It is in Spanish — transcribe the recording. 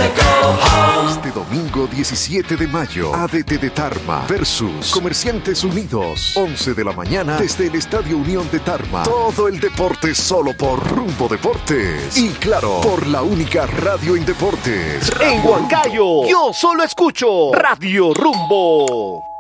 Este domingo 17 de mayo, ADT de Tarma versus Comerciantes Unidos, 11 de la mañana desde el Estadio Unión de Tarma. Todo el deporte solo por Rumbo Deportes. Y claro, por la única radio en deportes. En Huancayo, yo solo escucho Radio Rumbo.